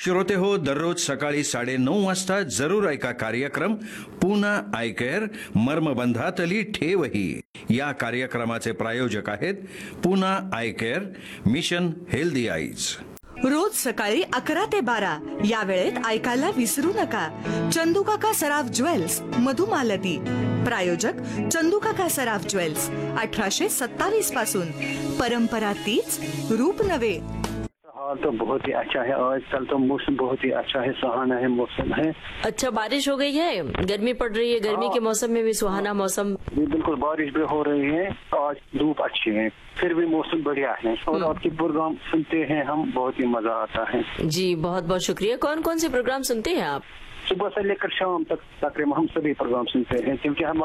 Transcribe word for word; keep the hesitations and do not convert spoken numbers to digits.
श्रोते हो, दररोज सकाळी साडेनऊ वाजता जरूर ऐका कार्यक्रम पुना आय केअर मर्मबंधातली ठेवही. या कार्यक्रमाचे प्रायोजक आहेत Poona I care, mission healthy eyes. रोज सकाळी अकरा ते बारा या वेळेत ऐकायला विसरू नका. चंदूकाका सराफ ज्वेल्स, मधुमालती. प्रायोजक चंदूकाका सराफ ज्वेल्स, अठराशे सत्तावीस पासून. परंपरा तीच, रूप नवे. हाल तो बहुत ही अच्छा है. आजकल तो मौसम बहुत ही अच्छा है, सुहाना है मौसम है. अच्छा, बारिश हो गई है, गर्मी पड़ रही है, गर्मी के मौसम में भी सुहाना मौसम. जी बिल्कुल, बारिश भी हो रही है, आज धूप अच्छी है, फिर भी मौसम बढ़िया है. और आपके प्रोग्राम सुनते हैं हम, बहुत ही मजा आता है. जी बहुत बहुत शुक्रिया. कौन कौन से प्रोग्राम सुनते हैं आप? सुबह से लेकर शाम तक तकरीबन हम सभी प्रोग्राम सुनते हैं, क्योंकि हम